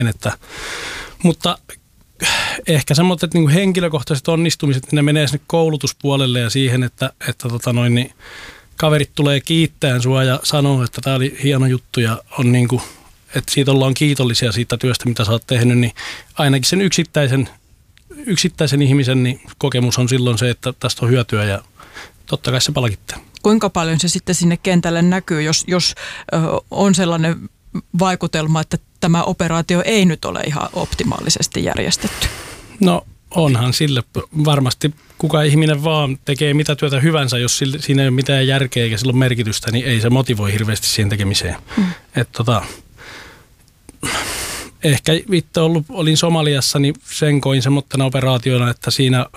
että, mutta ehkä semmoiset niin kuin henkilökohtaiset onnistumiset, niin ne menee sinne koulutuspuolelle ja siihen, että niin kaverit tulee kiittämään sua ja sanoo, että tämä oli hieno juttu ja on niin kuin, että siitä ollaan kiitollisia siitä työstä, mitä sä oot tehnyt, niin ainakin sen yksittäisen ihmisen niin kokemus on silloin se, että tästä on hyötyä ja totta kai se palkittaa. Kuinka paljon se sitten sinne kentälle näkyy, jos on sellainen vaikutelma, että tämä operaatio ei nyt ole ihan optimaalisesti järjestetty? No onhan sille varmasti kuka ihminen vaan tekee mitä työtä hyvänsä, jos siinä ei ole mitään järkeä eikä sillä ole merkitystä, niin ei se motivoi hirveästi siihen tekemiseen. Ehkä itse olin Somaliassa, niin sen koin semmoittena operaationa, että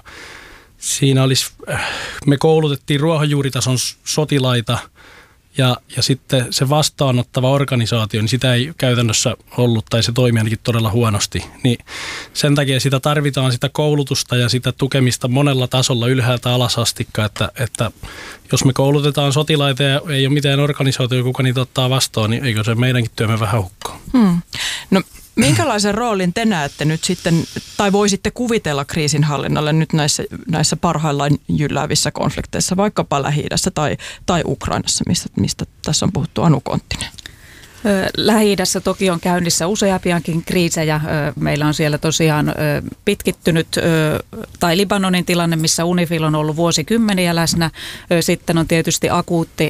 siinä olisi, me koulutettiin ruohonjuuritason sotilaita ja sitten se vastaanottava organisaatio, niin sitä ei käytännössä ollut tai se toimi ainakin todella huonosti. Niin sen takia sitä tarvitaan sitä koulutusta ja sitä tukemista monella tasolla ylhäältä alas astikka, että jos me koulutetaan sotilaita ja ei ole mitään organisaatio, kuka niitä ottaa vastaan, niin eikö se meidänkin työmme vähän hukkaa? No minkälaisen roolin te näette nyt sitten, tai voisitte kuvitella kriisinhallinnalle nyt näissä parhaillaan jylläävissä konflikteissa, vaikkapa Lähi-idässä tai Ukrainassa, mistä tässä on puhuttu? Anu Konttinen. Lähi-idässä toki on käynnissä useampiakin kriisejä. Meillä on siellä tosiaan pitkittynyt tai Libanonin tilanne, missä UNIFIL on ollut vuosikymmeniä läsnä. Sitten on tietysti akuutti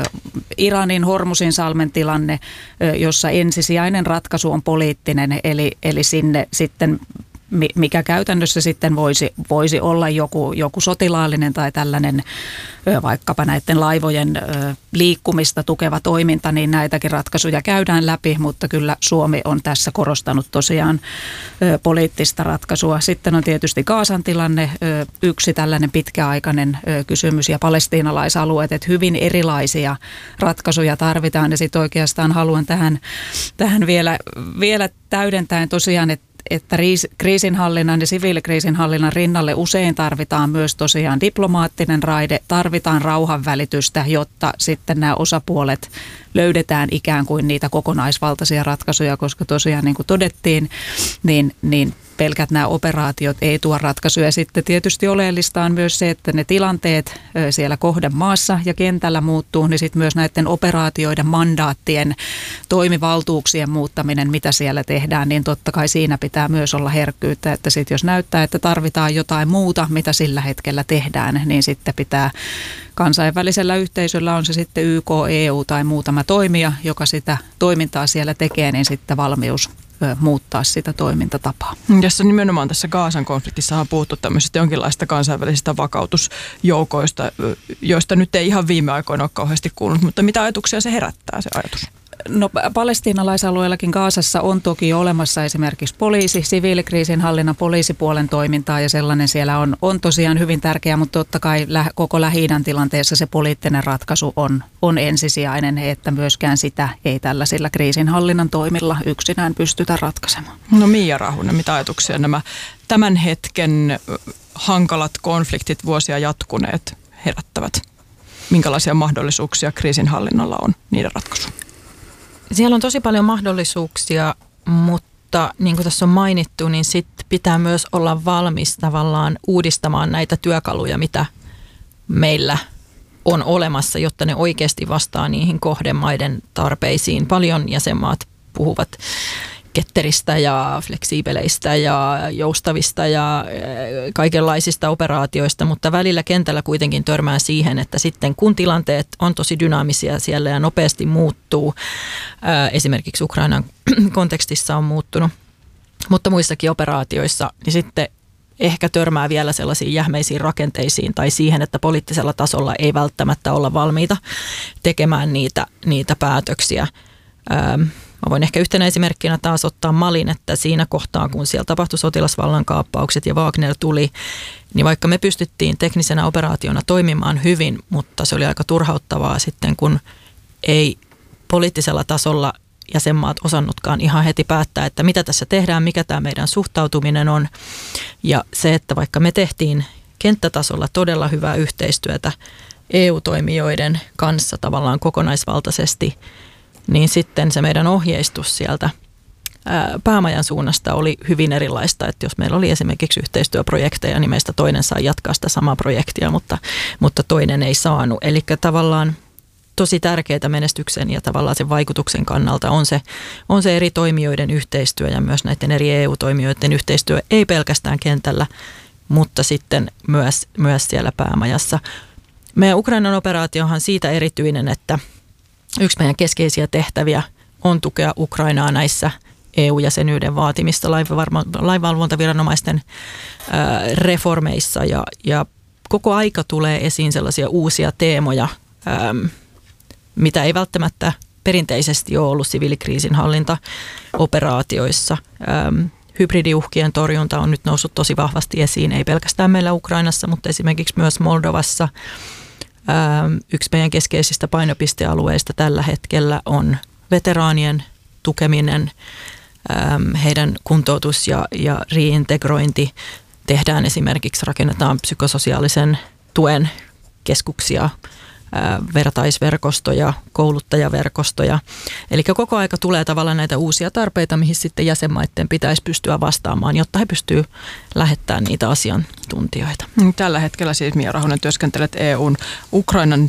Iranin Hormusin salmen tilanne, jossa ensisijainen ratkaisu on poliittinen, eli sinne sitten mikä käytännössä sitten voisi olla joku sotilaallinen tai tällainen vaikkapa näiden laivojen liikkumista tukeva toiminta, niin näitäkin ratkaisuja käydään läpi, mutta kyllä Suomi on tässä korostanut tosiaan poliittista ratkaisua. Sitten on tietysti Gazan tilanne, yksi tällainen pitkäaikainen kysymys ja palestiinalaisalueet, että hyvin erilaisia ratkaisuja tarvitaan ja sitten oikeastaan haluan tähän vielä täydentäen tosiaan, että kriisinhallinnan ja siviilikriisinhallinnan rinnalle usein tarvitaan myös tosiaan diplomaattinen raide, tarvitaan rauhanvälitystä, jotta sitten nämä osapuolet löydetään ikään kuin niitä kokonaisvaltaisia ratkaisuja, koska tosiaan niin kuin todettiin, niin pelkät nämä operaatiot ei tuo ratkaisuja. Sitten tietysti oleellista on myös se, että ne tilanteet siellä kohdemaassa ja kentällä muuttuu, niin sitten myös näiden operaatioiden mandaattien toimivaltuuksien muuttaminen, mitä siellä tehdään, niin totta kai siinä pitää myös olla herkkyyttä, että sitten jos näyttää, että tarvitaan jotain muuta, mitä sillä hetkellä tehdään, niin sitten pitää kansainvälisellä yhteisöllä, on se sitten YK, EU tai muutama toimija, joka sitä toimintaa siellä tekee, niin sitten valmius muuttaa sitä toimintatapaa. Nimenomaan tässä Gazan konfliktissa on puhuttu tämmöisistä jonkinlaista kansainvälisistä vakautusjoukoista, joista nyt ei ihan viime aikoina ole kauheasti kuulunut, mutta mitä ajatuksia se herättää, se ajatus? No palestiinalaisalueellakin Gazassa on toki olemassa esimerkiksi siviilikriisinhallinnan poliisipuolen toimintaa ja sellainen siellä on tosiaan hyvin tärkeä, mutta totta kai koko Lähi-idän tilanteessa se poliittinen ratkaisu on ensisijainen, että myöskään sitä ei tällaisilla kriisinhallinnan toimilla yksinään pystytä ratkaisemaan. No Miia Rahunen, mitä ajatuksia nämä tämän hetken hankalat konfliktit vuosia jatkuneet herättävät? Minkälaisia mahdollisuuksia kriisinhallinnalla on niiden ratkaisuun? Siellä on tosi paljon mahdollisuuksia, mutta niin kuin tässä on mainittu, niin sitten pitää myös olla valmis tavallaan uudistamaan näitä työkaluja, mitä meillä on olemassa, jotta ne oikeasti vastaa niihin kohdemaiden tarpeisiin. Paljon jäsenmaat puhuvat ketteristä ja fleksiibeleistä ja joustavista ja kaikenlaisista operaatioista, mutta välillä kentällä kuitenkin törmää siihen, että sitten kun tilanteet on tosi dynaamisia siellä ja nopeasti muuttuu, esimerkiksi Ukrainan kontekstissa on muuttunut, mutta muissakin operaatioissa, niin sitten ehkä törmää vielä sellaisiin jähmeisiin rakenteisiin tai siihen, että poliittisella tasolla ei välttämättä olla valmiita tekemään niitä päätöksiä. Mä voin ehkä yhtenä esimerkkinä taas ottaa Malin, että siinä kohtaa, kun siellä tapahtui sotilasvallankaappaukset ja Wagner tuli, niin vaikka me pystyttiin teknisenä operaationa toimimaan hyvin, mutta se oli aika turhauttavaa sitten, kun ei poliittisella tasolla jäsenmaat osannutkaan ihan heti päättää, että mitä tässä tehdään, mikä tämä meidän suhtautuminen on. Ja se, että vaikka me tehtiin kenttätasolla todella hyvää yhteistyötä EU-toimijoiden kanssa tavallaan kokonaisvaltaisesti, niin sitten se meidän ohjeistus sieltä päämajan suunnasta oli hyvin erilaista, että jos meillä oli esimerkiksi yhteistyöprojekteja, niin meistä toinen sai jatkaa sitä samaa projektia, mutta toinen ei saanut. Eli tavallaan tosi tärkeää menestyksen ja tavallaan sen vaikutuksen kannalta on se eri toimijoiden yhteistyö ja myös näiden eri EU-toimijoiden yhteistyö, ei pelkästään kentällä, mutta sitten myös siellä päämajassa. Meidän Ukrainan operaatiohan siitä erityinen, että yksi meidän keskeisiä tehtäviä on tukea Ukrainaa näissä EU-jäsenyyden vaatimista lainvalvontaviranomaisten reformeissa ja koko aika tulee esiin sellaisia uusia teemoja, mitä ei välttämättä perinteisesti ole ollut siviilikriisinhallintaoperaatioissa. Hybridiuhkien torjunta on nyt noussut tosi vahvasti esiin, ei pelkästään meillä Ukrainassa, mutta esimerkiksi myös Moldovassa. Yksi meidän keskeisistä painopistealueista tällä hetkellä on veteraanien tukeminen, heidän kuntoutus ja reintegrointi. Tehdään esimerkiksi, rakennetaan psykososiaalisen tuen keskuksia, vertaisverkostoja, kouluttajaverkostoja. Eli koko aika tulee tavallaan näitä uusia tarpeita, mihin sitten jäsenmaiden pitäisi pystyä vastaamaan, jotta he pystyvät lähettämään niitä asiantuntijoita. Tällä hetkellä siis Mia Rahonen työskentelet EUn Ukrainan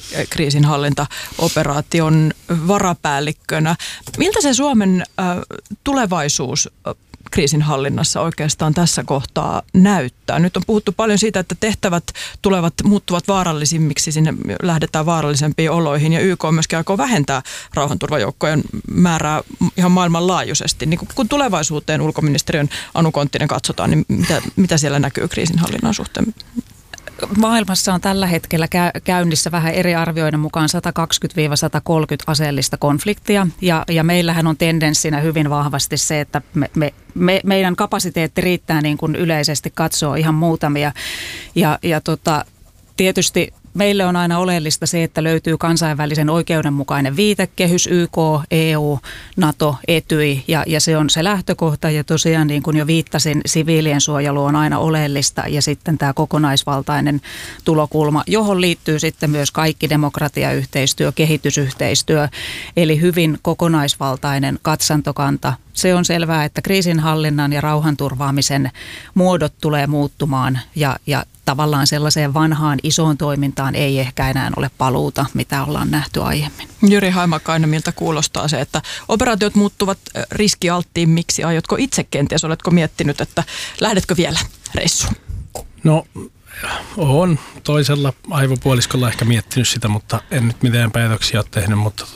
siviilikriisinhallintaoperaation varapäällikkönä. Miltä se Suomen tulevaisuus kriisinhallinnassa oikeastaan tässä kohtaa näyttää? Nyt on puhuttu paljon siitä, että tehtävät muuttuvat vaarallisimmiksi, sinne lähdetään vaarallisempiin oloihin ja YK myöskin aikoo vähentää rauhanturvajoukkojen määrää ihan maailmanlaajuisesti. Niin kun tulevaisuuteen ulkoministeriön Anu Konttinen katsotaan, niin mitä siellä näkyy kriisinhallinnan suhteen? Maailmassa on tällä hetkellä käynnissä vähän eri arvioiden mukaan 120-130 aseellista konfliktia ja meillähän on tendenssinä hyvin vahvasti se, että meidän kapasiteetti riittää niin kuin yleisesti katsoo ihan muutamia ja tietysti meille on aina oleellista se, että löytyy kansainvälisen oikeudenmukainen viitekehys, YK, EU, NATO, Etyj ja se on se lähtökohta ja tosiaan niin kuin jo viittasin, siviilien suojelu on aina oleellista ja sitten tämä kokonaisvaltainen tulokulma, johon liittyy sitten myös kaikki demokratiayhteistyö, kehitysyhteistyö, eli hyvin kokonaisvaltainen katsantokanta. Se on selvää, että kriisinhallinnan ja rauhanturvaamisen muodot tulee muuttumaan ja tavallaan sellaiseen vanhaan isoon toimintaan ei ehkä enää ole paluuta, mitä ollaan nähty aiemmin. Jyri Haimakainen, miltä kuulostaa se, että operaatiot muuttuvat riskialttiimmiksi? Aiotko itse kenties, oletko miettinyt, että lähdetkö vielä reissuun? No, olen toisella aivopuoliskolla ehkä miettinyt sitä, mutta en nyt mitään päätöksiä ole tehnyt, mutta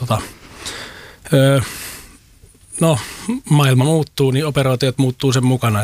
maailma muuttuu, niin operaatiot muuttuu sen mukana,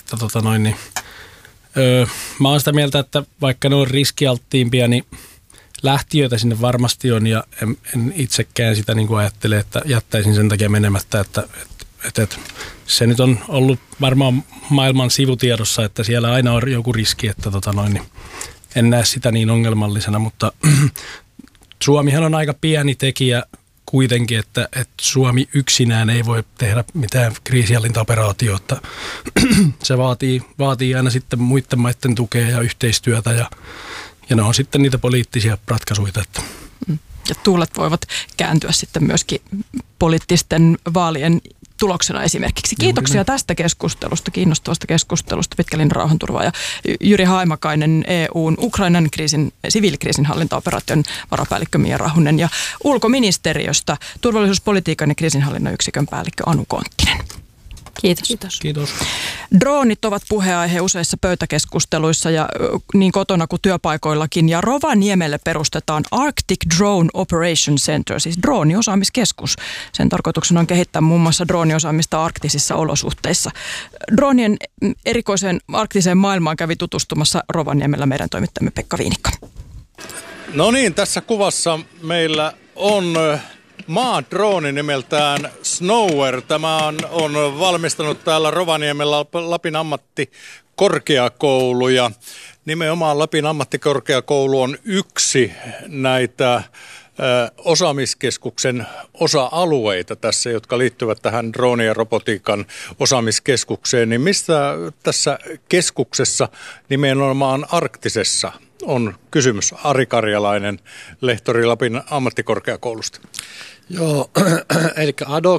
mä oon sitä mieltä, että vaikka ne on riskialttiimpia, niin lähtiöitä sinne varmasti on ja en itsekään sitä niin kuin ajattele, että jättäisin sen takia menemättä, että se nyt on ollut varmaan maailman sivutiedossa, että siellä aina on joku riski, että niin en näe sitä niin ongelmallisena, mutta Suomihan on aika pieni tekijä kuitenkin, että Suomi yksinään ei voi tehdä mitään kriisinhallintaoperaatiota. Se vaatii aina sitten muiden maiden tukea ja yhteistyötä ja ne on sitten niitä poliittisia ratkaisuja. Ja tuulet voivat kääntyä sitten myöskin poliittisten vaalien tuloksena esimerkiksi. Kiitoksia tästä keskustelusta, kiinnostavasta keskustelusta, pitkälinjan rauhanturvaaja Jyri Haimakainen, EUn Ukrainan siviilikriisinhallintaoperaation varapäällikkö Mia Rahonen ja ulkoministeriöstä turvallisuuspolitiikan ja kriisinhallinnan yksikön päällikkö Anu Konttinen. Kiitos. Droonit ovat puheenaihe useissa pöytäkeskusteluissa ja niin kotona kuin työpaikoillakin. Ja Rovaniemelle perustetaan Arctic Drone Operation Center, siis drooniosaamiskeskus. Sen tarkoituksena on kehittää muun muassa drooniosaamista arktisissa olosuhteissa. Droonien erikoiseen arktiseen maailmaan kävi tutustumassa Rovaniemellä meidän toimittajamme Pekka Viinikka. No niin, tässä kuvassa meillä on maadrooni nimeltään Snower. Tämä on valmistanut täällä Rovaniemellä Lapin ammattikorkeakoulu ja nimenomaan Lapin ammattikorkeakoulu on yksi näitä osaamiskeskuksen osa-alueita tässä, jotka liittyvät tähän drooni- ja robotiikan osaamiskeskukseen. Niin mistä tässä keskuksessa nimenomaan arktisessa on kysymys? Ari Karjalainen, lehtori Lapin ammattikorkeakoulusta. Joo, eli ADOC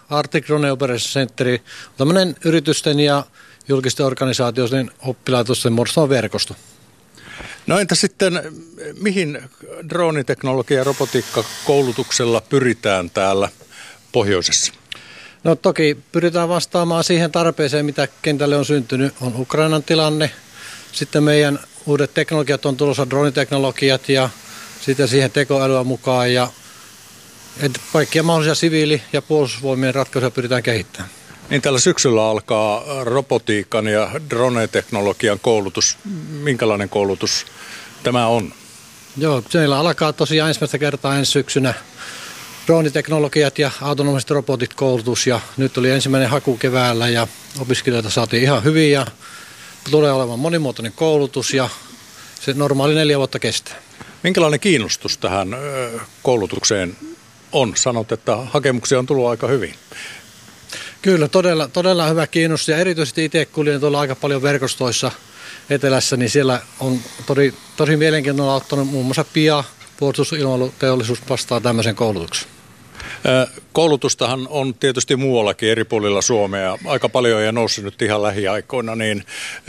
Arctic Drone Operations Center on tämmöinen yritysten ja julkisten organisaatioiden oppilaitosten muodostama verkosto. No entä sitten, mihin drooniteknologia- ja robotiikkakoulutuksella pyritään täällä pohjoisessa? No toki pyritään vastaamaan siihen tarpeeseen, mitä kentälle on syntynyt. On Ukrainan tilanne, sitten meidän uudet teknologiat on tulossa, drooniteknologiat ja sitten siihen tekoälyä mukaan ja kaikkia mahdollisia siviili- ja puolustusvoimien ratkaisuja pyritään kehittämään. Niin tällä syksyllä alkaa robotiikan ja drone-teknologian koulutus. Minkälainen koulutus tämä on? Joo, meillä alkaa tosiaan ensimmäistä kertaa ensi syksynä drooniteknologiat ja autonomiset robotit koulutus ja nyt oli ensimmäinen haku keväällä ja opiskelijoita saatiin ihan hyvin ja tulee olemaan monimuotoinen koulutus ja se normaali 4 vuotta kestää. Minkälainen kiinnostus tähän koulutukseen on? Sanot, että hakemuksia on tullut aika hyvin. Kyllä, todella hyvä kiinnostus ja erityisesti itse kuljen tuolla aika paljon verkostoissa etelässä, niin siellä on tosi mielenkiintoista ottanut muun muassa PIA, puolustusilmailuteollisuus vastaa tämmöisen koulutuksen. Koulutustahan on tietysti muuallakin eri puolilla Suomea aika paljon ja noussut nyt ihan lähiaikoina, niin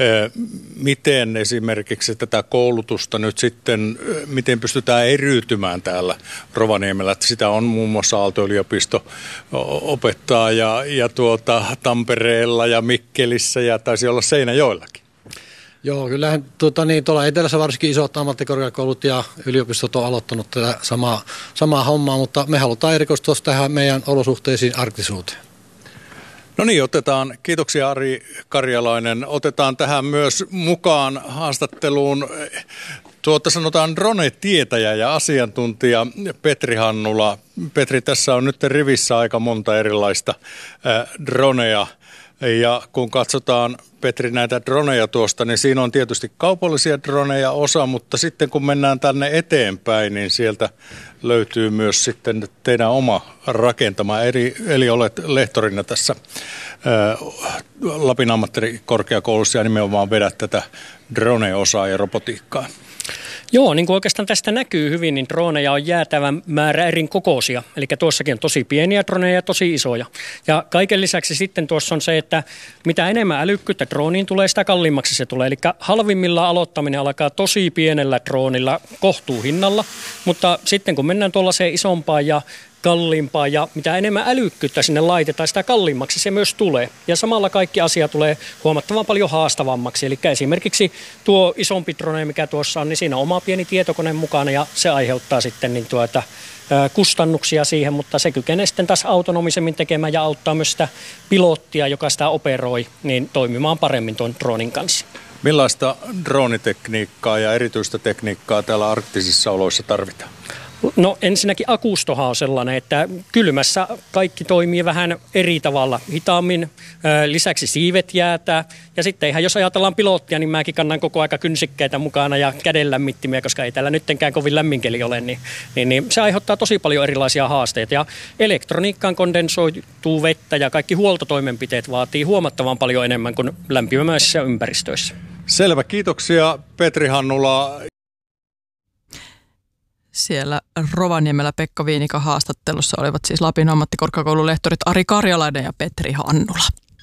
miten esimerkiksi tätä koulutusta nyt sitten, miten pystytään eriytymään täällä Rovaniemellä, että sitä on muun muassa Aalto-yliopisto opettaa ja Tampereella ja Mikkelissä ja taisi olla Seinäjoellakin. Joo, kyllähän tuolla etelässä varsinkin isot ammattikorkeakoulut ja yliopistot on aloittanut tätä samaa hommaa, mutta me halutaan erikoistua tähän meidän olosuhteisiin arktisuuteen. No niin, kiitoksia Ari Karjalainen. Otetaan tähän myös mukaan haastatteluun sanotaan drone-tietäjä ja asiantuntija Petri Hannula. Petri, tässä on nyt rivissä aika monta erilaista droneja. Ja kun katsotaan, Petri, näitä droneja tuosta, niin siinä on tietysti kaupallisia droneja osa, mutta sitten kun mennään tänne eteenpäin, niin sieltä löytyy myös sitten teidän oma rakentama, eli olet lehtorina tässä Lapin ammattikorkeakoulussa ja nimenomaan vedät tätä drone-osaa ja robotiikkaa. Joo, niin kuin oikeastaan tästä näkyy hyvin, niin droneja on jäätävän määrä eri kokoisia. Eli tuossakin on tosi pieniä droneja ja tosi isoja. Ja kaiken lisäksi sitten tuossa on se, että mitä enemmän älykkyyttä drooniin tulee, sitä kalliimmaksi se tulee. Eli halvimmillaan aloittaminen alkaa tosi pienellä droonilla kohtuuhinnalla, mutta sitten kun mennään tuollaiseen isompaan ja kalliimpaa ja mitä enemmän älykkyyttä sinne laitetaan, sitä kalliimmaksi se myös tulee. Ja samalla kaikki asia tulee huomattavan paljon haastavammaksi. Eli esimerkiksi tuo isompi drone, mikä tuossa on, niin siinä on oma pieni tietokone mukana ja se aiheuttaa sitten kustannuksia siihen, mutta se kykenee sitten taas autonomisemmin tekemään ja auttaa myös sitä pilottia, joka sitä operoi, niin toimimaan paremmin tuon dronin kanssa. Millaista dronitekniikkaa ja erityistä tekniikkaa täällä arktisissa oloissa tarvitaan? No ensinnäkin akustohan on sellainen, että kylmässä kaikki toimii vähän eri tavalla, hitaammin, lisäksi siivet jäätää ja sitten ihan jos ajatellaan pilottia, niin mäkin kannan koko aika kynsikkeitä mukana ja kädenlämmittimiä, koska ei täällä nyttenkään kovin lämminkeli ole, niin se aiheuttaa tosi paljon erilaisia haasteita ja elektroniikkaan kondensoituu vettä ja kaikki huoltotoimenpiteet vaatii huomattavan paljon enemmän kuin lämpimäisissä ympäristöissä. Selvä, kiitoksia Petri Hannula. Siellä Rovaniemellä Pekka Viinikan haastattelussa olivat siis Lapin ammattikorkeakoulun lehtorit Ari Karjalainen ja Petri Hannula.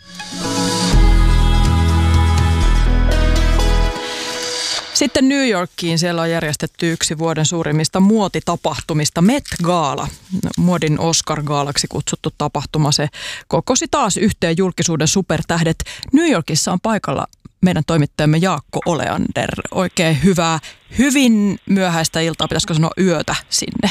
Sitten New Yorkiin siellä on järjestetty yksi vuoden suurimmista muotitapahtumista, Met Gala. Muodin Oscar-gaalaksi kutsuttu tapahtuma. Se kokosi taas yhteen julkisuuden supertähdet. New Yorkissa on paikalla meidän toimittajamme Jaakko Oleander. Oikein hyvin myöhäistä iltaa, pitäisikö sanoa yötä sinne?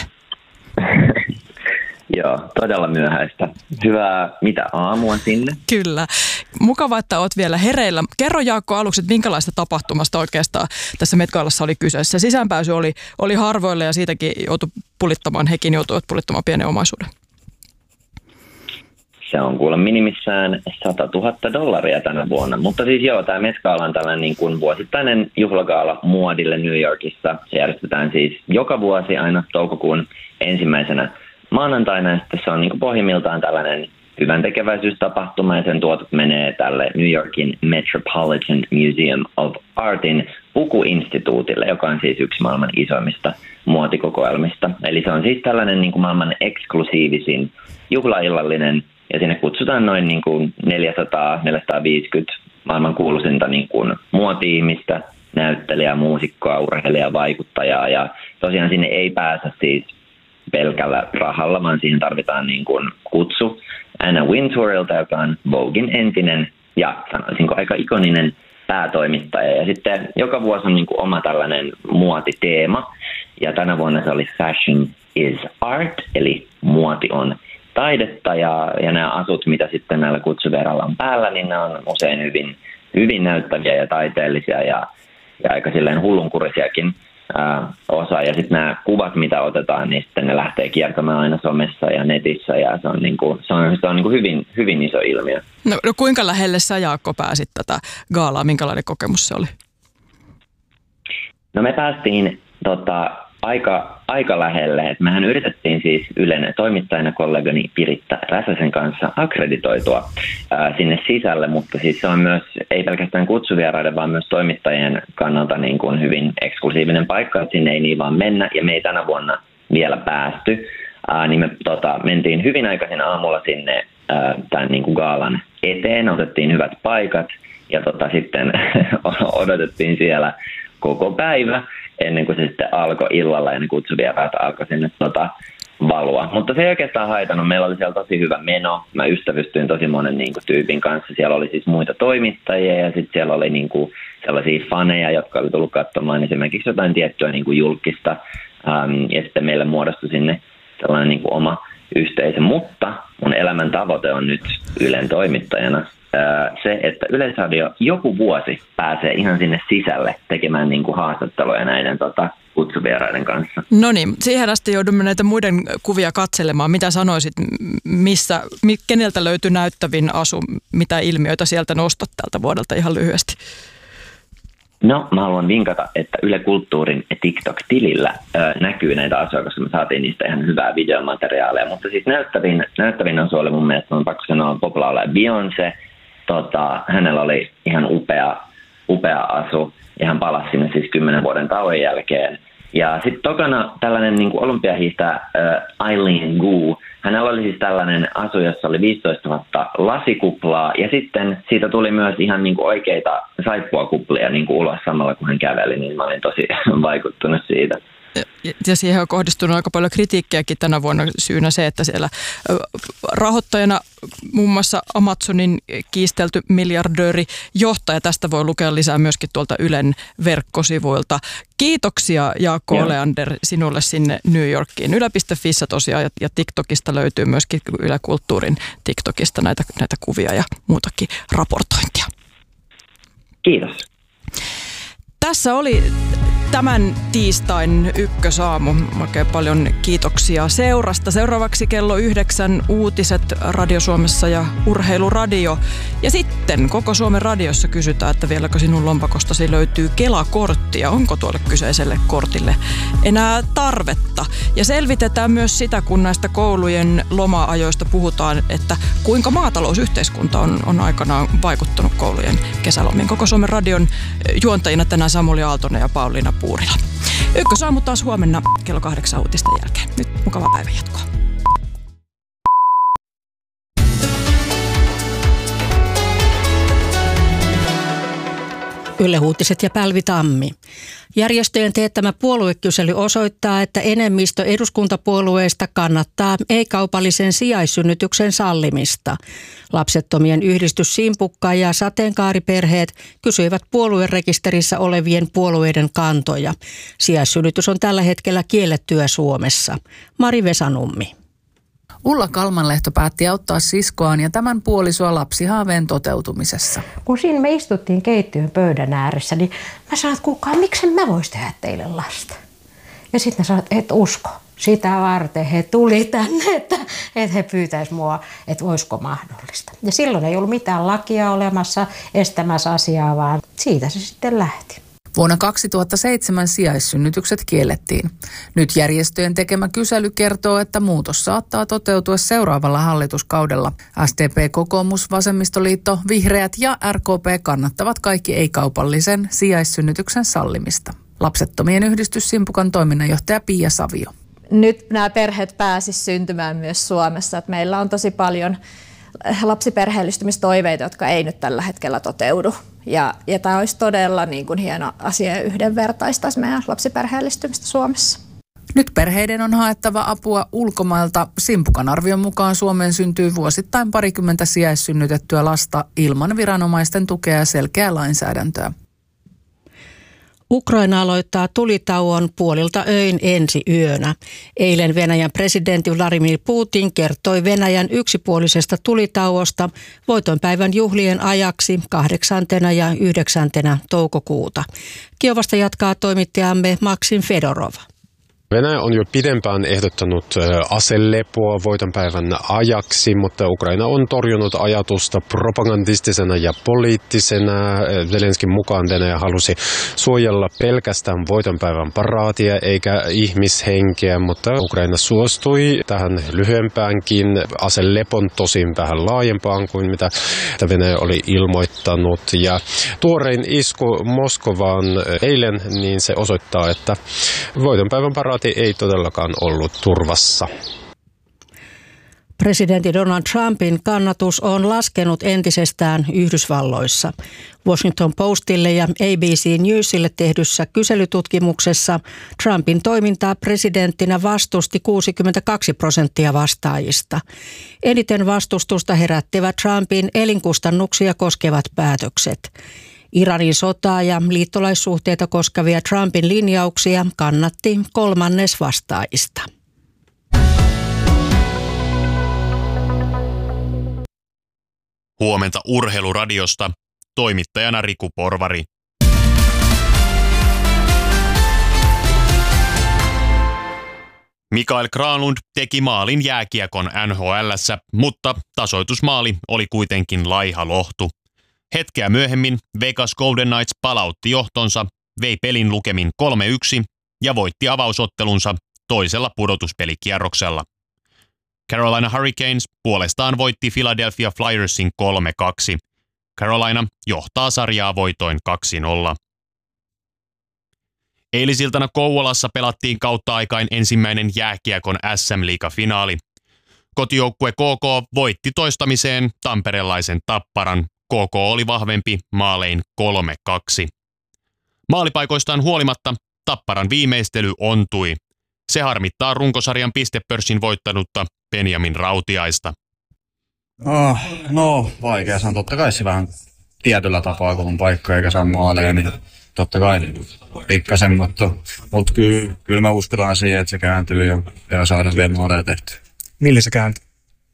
Joo, todella myöhäistä. Hyvää aamua sinne. Kyllä. Mukava, että olet vielä hereillä. Kerro Jaakko aluksi, että minkälaista tapahtumasta oikeastaan tässä Met Galassa oli kyseessä. Sisäänpääsy oli harvoille ja siitäkin hekin joutuivat pulittamaan pienen omaisuuden. Se on kuulla minimissään $100,000 tänä vuonna. Mutta siis joo, tämä Met Gala on tällainen niin kuin vuosittainen juhlagaala muodille New Yorkissa. Se järjestetään siis joka vuosi aina toukokuun ensimmäisenä maanantaina. Ja sitten se on niin kuin pohjimmiltaan tällainen hyväntekeväisyystapahtuma ja sen tuotot menee tälle New Yorkin Metropolitan Museum of Artin pukuinstituutille, joka on siis yksi maailman isoimmista muotikokoelmista. Eli se on siis tällainen niin kuin maailman eksklusiivisin juhlaillallinen ja sinne kutsutaan noin niin kuin 400-450 maailman kuuluisinta niin kuin muoti-ihmistä, näyttelijää, muusikkoa, urheilijaa, vaikuttajaa, ja tosiaan sinne ei pääse siis pelkällä rahalla, vaan siihen tarvitaan niin kuin kutsu Anna Wintourilta, joka on Voguein entinen ja sanoisinko aika ikoninen päätoimittaja. Ja sitten joka vuosi on niin kuin oma tällainen muotiteema, ja tänä vuonna se oli Fashion is Art, eli muoti on taidetta, ja nämä asut, mitä sitten näillä kutsuveralla on päällä, niin ne on usein hyvin näyttäviä ja taiteellisia ja aika silleen hullunkurisiakin osa. Ja sitten nämä kuvat, mitä otetaan, niin sitten ne lähtee kiertämään aina somessa ja netissä, ja se on, hyvin iso ilmiö. No kuinka lähelle sä, Jaakko, pääsit tätä gaalaa? Minkälainen kokemus se oli? No me päästiin aika lähelle. Et mehän yritettiin siis Ylen toimittajana kollegani Piritta Räsäsen kanssa akkreditoitua sinne sisälle, mutta siis se on myös, ei pelkästään kutsuvieraiden, vaan myös toimittajien kannalta niin kuin hyvin eksklusiivinen paikka, että sinne ei niin vaan mennä, ja me ei tänä vuonna vielä päästy. Niin me mentiin hyvin aikaisin aamulla sinne tämän niin kuin gaalan eteen, otettiin hyvät paikat, ja sitten odotettiin siellä koko päivä, ennen kuin se sitten alkoi illalla ja ne kutsuvieraat alkoi sinne valua. Mutta se ei oikeastaan haitannut. Meillä oli siellä tosi hyvä meno. Mä ystävystyin tosi monen niin kuin tyypin kanssa. Siellä oli siis muita toimittajia, ja sitten siellä oli niin kuin sellaisia faneja, jotka oli tullut katsomaan esimerkiksi jotain tiettyä niin kuin julkista. Ja sitten meille muodostui sinne sellainen niin kuin oma yhteisö. Mutta mun elämän tavoite on nyt Ylen toimittajana se, että Yleisradio joku vuosi pääsee ihan sinne sisälle tekemään niin kuin haastatteluja näiden kutsuvieraiden kanssa. No niin, siihen asti joudumme näitä muiden kuvia katselemaan. Mitä sanoisit, keneltä löytyi näyttävin asu, mitä ilmiöitä sieltä nostat tältä vuodelta ihan lyhyesti? No, mä haluan vinkata, että Yle Kulttuurin TikTok-tilillä näkyy näitä asuja, koska me saatiin niistä ihan hyvää videomateriaalia. Mutta siis näyttävin asu oli mun mielestä, on pakko sanoa, pop-laulaja Beyoncé. Hänellä oli ihan upea asu, ja hän palasi sinne siis 10 vuoden tauon jälkeen. Ja sitten tokana tällainen niin kuin olympiahiihtäjä Eileen Gu. Hänellä oli siis tällainen asu, jossa oli 15 000 lasikuplaa, ja sitten siitä tuli myös ihan niin kuin oikeita saippuakuplia niin kuin ulos samalla, kun hän käveli, niin mä olin tosi vaikuttunut siitä. Ja siihen on kohdistunut aika paljon kritiikkiäkin tänä vuonna, syynä se, että siellä rahoittajana muun muassa Amazonin kiistelty miljardööri johtaja. Tästä voi lukea lisää myöskin tuolta Ylen verkkosivuilta. Kiitoksia Jaakko Oleander sinulle sinne New Yorkiin. Yle.fissä tosiaan ja TikTokista löytyy myöskin Yle Kulttuurin TikTokista näitä kuvia ja muutakin raportointia. Kiitos. Tässä oli tämän tiistain ykkösaamu. Oikein paljon kiitoksia seurasta. Seuraavaksi kello 9 uutiset Radio Suomessa ja Urheiluradio. Ja sitten koko Suomen radiossa kysytään, että vieläkö sinun lompakostasi löytyy Kela-kortti ja onko tuolle kyseiselle kortille enää tarvetta. Ja selvitetään myös sitä, kun näistä koulujen loma-ajoista puhutaan, että kuinka maatalousyhteiskunta on aikanaan vaikuttanut koulujen kesälomiin. Koko Suomen radion juontajina tänään Samuli Aaltonen ja Pauliina Puurila. Ykkösaamu taas huomenna kello 8 uutisten jälkeen. Nyt mukavaa päivän jatkoa. Yle Uutiset ja Pälvi Tammi. Järjestöjen teettämä puoluekysely osoittaa, että enemmistö eduskuntapuolueista kannattaa ei-kaupallisen sijaissynnytyksen sallimista. Lapsettomien yhdistys Simpukka ja sateenkaariperheet kysyivät puoluerekisterissä olevien puolueiden kantoja. Sijaissynnytys on tällä hetkellä kiellettyä Suomessa. Mari Vesanummi. Ulla Kalmanlehto päätti auttaa siskoaan ja tämän puolisoa lapsihaaveen toteutumisessa. Kun siinä me istuttiin keittiön pöydän ääressä, niin mä sanoin, että kukaan, miksen mä vois tehdä teille lasta? Ja sitten ne sanoivat, että et usko. Sitä varten he tuli tänne, että he pyytäis mua, että olisiko mahdollista. Ja silloin ei ollut mitään lakia olemassa estämässä asiaa, vaan siitä se sitten lähti. Vuonna 2007 sijaissynnytykset kiellettiin. Nyt järjestöjen tekemä kysely kertoo, että muutos saattaa toteutua seuraavalla hallituskaudella. SDP, Kokoomus, Vasemmistoliitto, Vihreät ja RKP kannattavat kaikki ei-kaupallisen sijaissynnytyksen sallimista. Lapsettomien yhdistys Simpukan toiminnanjohtaja Pia Savio. Nyt nämä perheet pääsisivät syntymään myös Suomessa. Että meillä on tosi paljon lapsiperheellistymistoiveita, jotka ei nyt tällä hetkellä toteudu. Ja tämä olisi todella niin kuin hieno asia ja yhdenvertaistaisi meidän lapsiperheellistymistä Suomessa. Nyt perheiden on haettava apua ulkomailta. Simpukan arvion mukaan Suomeen syntyy vuosittain 20 sijaissynnytettyä lasta ilman viranomaisten tukea ja selkeää lainsäädäntöä. Ukraina aloittaa tulitauon puolilta öin ensi yönä. Eilen Venäjän presidentti Vladimir Putin kertoi Venäjän yksipuolisesta tulitauosta voitonpäivän juhlien ajaksi 8. ja 9. toukokuuta. Kiovasta jatkaa toimittajamme Maksim Fedorov. Venäjä on jo pidempään ehdottanut aselepoa voitonpäivän ajaksi, mutta Ukraina on torjunut ajatusta propagandistisena ja poliittisena. Zelenskin mukaan Venäjä halusi suojella pelkästään voitonpäivän paraatia eikä ihmishenkeä, mutta Ukraina suostui tähän lyhyempäänkin aselepon, tosin vähän laajempaan kuin mitä Venäjä oli ilmoittanut. Ja tuorein isku Moskovaan eilen, niin se osoittaa, että voitonpäivän paraati ei todellakaan ollut turvassa. Presidentti Donald Trumpin kannatus on laskenut entisestään Yhdysvalloissa. Washington Postille ja ABC Newsille tehdyssä kyselytutkimuksessa Trumpin toimintaa presidenttinä vastusti 62% vastaajista. Eniten vastustusta herättivät Trumpin elinkustannuksia koskevat päätökset. Iranin sotaa ja liittolaissuhteita koskevia Trumpin linjauksia kannatti 1/3 vastaajista. Huomenta Urheiluradiosta. Toimittajana Riku Porvari. Mikael Granlund teki maalin jääkiekon NHL:ssä, mutta tasoitusmaali oli kuitenkin laiha lohtu. Hetkeä myöhemmin Vegas Golden Knights palautti johtonsa, vei pelin lukemin 3-1 ja voitti avausottelunsa toisella pudotuspelikierroksella. Carolina Hurricanes puolestaan voitti Philadelphia Flyersin 3-2. Carolina johtaa sarjaa voitoin 2-0. Eilisiltana Kouvolassa pelattiin kautta aikain ensimmäinen jääkiekon SM-liiga-finaali. Kotijoukkue KK voitti toistamiseen tamperelaisen Tapparan. KK oli vahvempi maalein 3-2. Maalipaikoistaan huolimatta Tapparan viimeistely ontui. Se harmittaa runkosarjan pistepörssin voittanutta Benjamin Rautiaista. No, vaikea sanoa. Totta kai se vähän tietyllä tapaa, kun on paikka eikä saa maaleja, niin totta kai pikkasen, mutta kyllä me uskotaan siihen, että se kääntyy ja saadaan vielä maaleja tehtyä. Millä se kääntyy?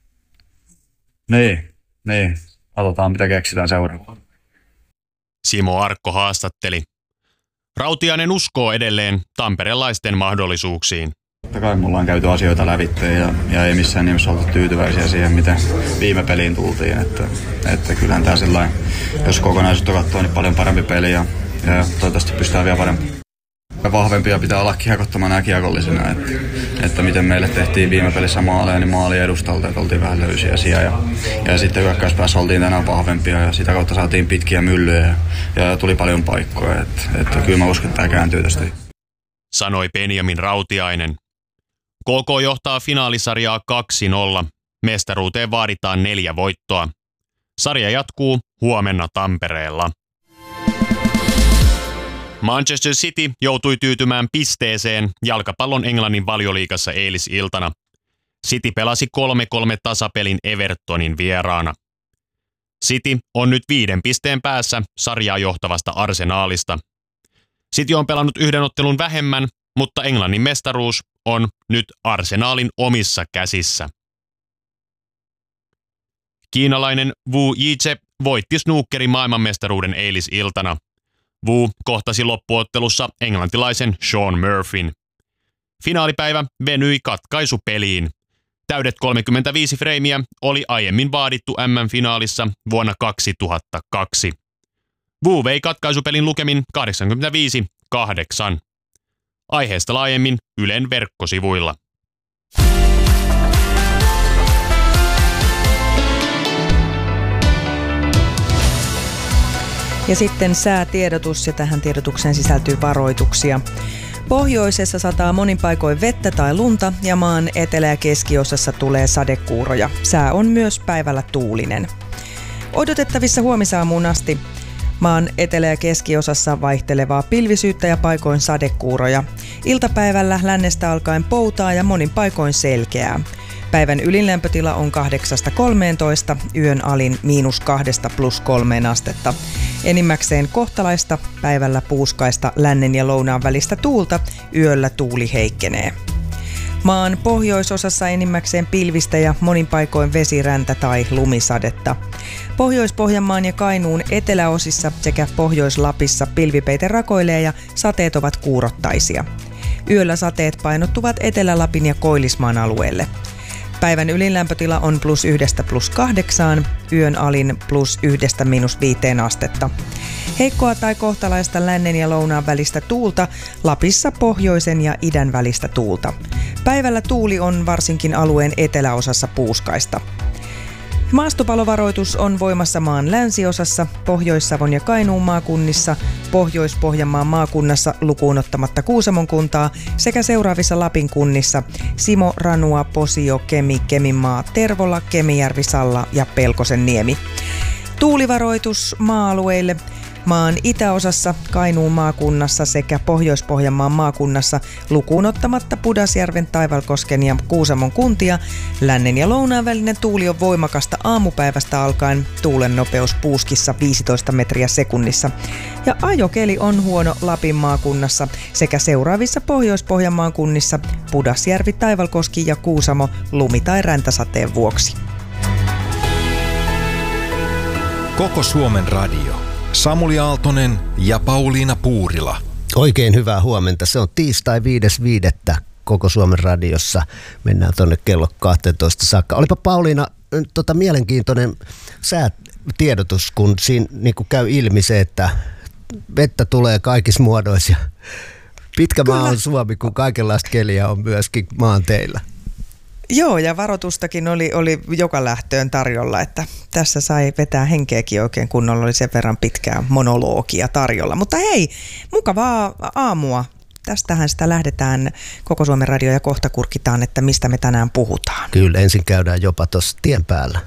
Niin. Katsotaan, mitä keksitään seuraavaan. Simo Arkko haastatteli. Rautiainen uskoo edelleen tamperelaisten mahdollisuuksiin. Totta kai mulla on käyty asioita lävitse ja ei missään nimessä oltu tyytyväisiä siihen, miten viime peliin tultiin. Että kyllähän tämä sellainen, jos kokonaisuutta katsoo, niin paljon parempi peli ja toivottavasti pystytään vielä parempi. Vahvempia pitää olla kiekottomana ja kiekollisena. Että miten meille tehtiin viime pelissä maaleja, niin maali edustalta, että oltiin vähän löysiä siellä. Ja sitten hyökkäyspäässä oltiin tänään vahvempia ja sitä kautta saatiin pitkiä myllyjä ja tuli paljon paikkoja. Että kyllä mä uskon, että tämä kääntyy tästä. Sanoi Benjamin Rautiainen. KK johtaa finaalisarjaa 2-0. Mestaruuteen vaaditaan 4 voittoa. Sarja jatkuu huomenna Tampereella. Manchester City joutui tyytymään pisteeseen jalkapallon Englannin Valioliigassa eilisiltana. City pelasi 3-3 tasapelin Evertonin vieraana. City on nyt 5 pisteen päässä sarjaa johtavasta Arsenaalista. City on pelannut 1 ottelun vähemmän, mutta Englannin mestaruus on nyt Arsenaalin omissa käsissä. Kiinalainen Wu Yizhe voitti snookerin maailmanmestaruuden eilisiltana. Wu kohtasi loppuottelussa englantilaisen Sean Murphyn. Finaalipäivä venyi katkaisupeliin. Täydet 35 freimiä oli aiemmin vaadittu MM-finaalissa vuonna 2002. Wu vei katkaisupelin lukemin 85-8. Aiheesta laajemmin Ylen verkkosivuilla. Ja sitten säätiedotus, ja tähän tiedotukseen sisältyy varoituksia. Pohjoisessa sataa monin paikoin vettä tai lunta ja maan etelä- ja keskiosassa tulee sadekuuroja. Sää on myös päivällä tuulinen. Odotettavissa huomisaamuun asti maan etelä- ja keskiosassa vaihtelevaa pilvisyyttä ja paikoin sadekuuroja. Iltapäivällä lännestä alkaen poutaa ja monin paikoin selkeää. Päivän ylinlämpötila on 8–13, yön alin -2 + 3 astetta. Enimmäkseen kohtalaista, päivällä puuskaista lännen ja lounaan välistä tuulta, yöllä tuuli heikkenee. Maan pohjoisosassa enimmäkseen pilvistä ja monin paikoin vesiräntä tai lumisadetta. Pohjois-Pohjanmaan ja Kainuun eteläosissa sekä Pohjois-Lapissa pilvipeite rakoilee ja sateet ovat kuurottaisia. Yöllä sateet painottuvat Etelä-Lapin ja Koillismaan alueelle. Päivän ylinlämpötila on +1 + 8, yön alin +1 – -5 astetta. Heikkoa tai kohtalaista lännen ja lounaan välistä tuulta, Lapissa pohjoisen ja idän välistä tuulta. Päivällä tuuli on varsinkin alueen eteläosassa puuskaista. Maastopalovaroitus on voimassa maan länsiosassa, Pohjois-Savon ja Kainuun maakunnissa, Pohjois-Pohjanmaan maakunnassa lukuun ottamatta Kuusamon kuntaa sekä seuraavissa Lapin kunnissa Simo, Ranua, Posio, Kemi, Keminmaa, Tervola, Kemijärvi, Salla ja Pelkosenniemi. Tuulivaroitus maa-alueille maan itäosassa, Kainuun maakunnassa sekä Pohjois-Pohjanmaan maakunnassa lukuun ottamatta Pudasjärven, Taivalkosken ja Kuusamon kuntia. Lännen ja lounaan välinen tuuli on voimakasta aamupäivästä alkaen, tuulen nopeus puuskissa 15 metriä sekunnissa. Ja ajokeli on huono Lapin maakunnassa sekä seuraavissa Pohjois-Pohjanmaan kunnissa Pudasjärvi, Taivalkoski ja Kuusamo lumi- tai räntäsateen vuoksi. Koko Suomen radio. Samuli Aaltonen ja Pauliina Puurila. Oikein hyvää huomenta. Se on tiistai 5.5. Koko Suomen radiossa. Mennään tuonne kello 12 saakka. Olipa Pauliina mielenkiintoinen säätiedotus, kun siinä niin kuin käy ilmi se, että vettä tulee kaikissa muodoissa. Pitkä maa on Suomi, kun kaikenlaista keliä on myöskin maanteillä. Joo, ja varoitustakin oli joka lähtöön tarjolla, että tässä sai vetää henkeäkin oikein kunnolla, oli sen verran pitkää monologia tarjolla. Mutta hei, mukavaa aamua. Tästähän sitä lähdetään Koko Suomen radio ja kohta kurkitaan, että mistä me tänään puhutaan. Kyllä, ensin käydään jopa tuossa tien päällä.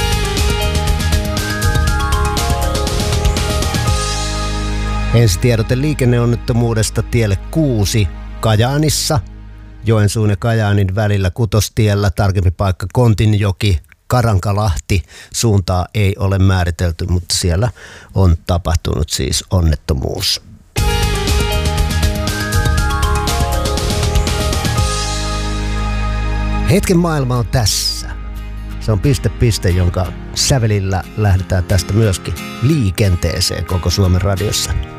Ensi tiedote liikenneonnettomuudesta tielle 6 Kajaanissa. Joensuun ja Kajaanin välillä Kutostiellä, tarkempi paikka Kontinjoki, Karankalahti. Suuntaa ei ole määritelty, mutta siellä on tapahtunut siis onnettomuus. Hetken maailma on tässä. Se on piste, jonka sävelillä lähdetään tästä myöskin liikenteeseen Koko Suomen radiossa.